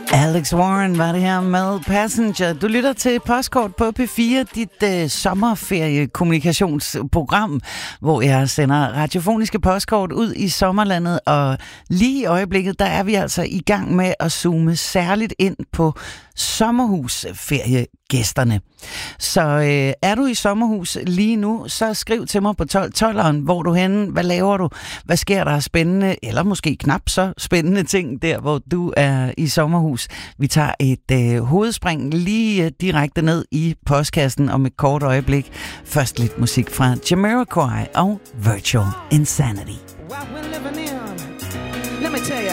Alex Warren var det her med Passenger. Du lytter til Postkort på P4, dit sommerferiekommunikationsprogram, hvor jeg sender radiofoniske postkort ud i sommerlandet, og lige i øjeblikket, der er vi altså i gang med at zoome særligt ind på sommerhusferiegæsterne. Så er du i sommerhus lige nu, så skriv til mig på 1212'eren, hvor du henne, hvad laver du, hvad sker der spændende, eller måske knap så spændende ting der, hvor du er i sommerhus. Vi tager et hovedspring lige direkte ned i postkassen om et kort øjeblik. Først lidt musik fra Jamiroquai og Virtual Insanity.